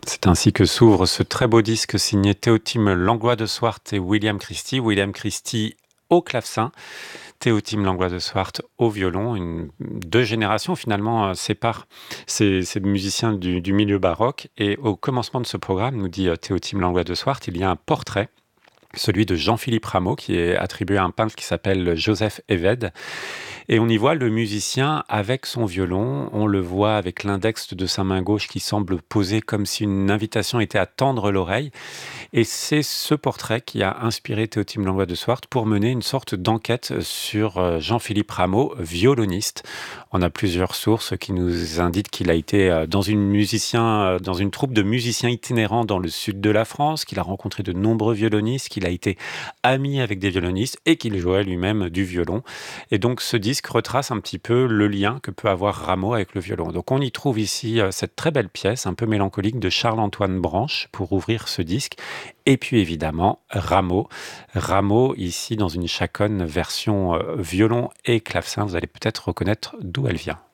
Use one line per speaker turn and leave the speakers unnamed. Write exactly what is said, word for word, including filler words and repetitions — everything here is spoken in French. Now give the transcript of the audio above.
C'est ainsi que s'ouvre ce très beau disque signé Théotime Langlois de Swart et William Christie. William Christie au clavecin, Théotime Langlois de Swart au violon. Une, deux générations finalement euh, séparent ces, ces musiciens du, du milieu baroque. Et au commencement de ce programme, nous dit euh, Théotime Langlois de Swart, il y a un portrait, celui de Jean-Philippe Rameau, qui est attribué à un peintre qui s'appelle Joseph Évède. Et on y voit le musicien avec son violon, on le voit avec l'index de sa main gauche qui semble posé comme si une invitation était à tendre l'oreille. Et c'est ce portrait qui a inspiré Théotime Langlois de Swart pour mener une sorte d'enquête sur euh, Jean-Philippe Rameau, violoniste. On a plusieurs sources qui nous indiquent qu'il a été euh, dans une musicien, euh, dans une troupe de musiciens itinérants dans le sud de la France, qu'il a rencontré de nombreux violonistes, qu'il a été ami avec des violonistes et qu'il jouait lui-même du violon. Et donc ce disque retrace un petit peu le lien que peut avoir Rameau avec le violon. Donc on y trouve ici euh, cette très belle pièce un peu mélancolique de Charles-Antoine Branche pour ouvrir ce disque. Et puis évidemment, Rameau. Rameau, ici dans une chaconne version euh, violon et clavecin, vous allez peut-être reconnaître d'où elle vient.